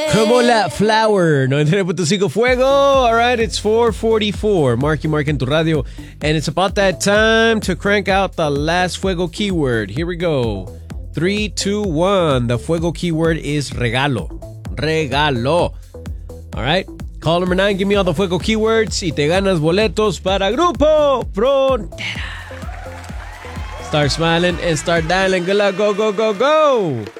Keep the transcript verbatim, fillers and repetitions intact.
Como la flower, noventa y nueve punto cinco Fuego. All right, it's four forty-four. Marky Mark en tu radio. And it's about that time to crank out the last Fuego keyword. Here we go. Three, two, one. The Fuego keyword is regalo. Regalo. All right. Call number nine. Give me all the Fuego keywords y te ganas boletos para Grupo Frontera. Start smiling and start dialing. Good luck. Go, go, go, go.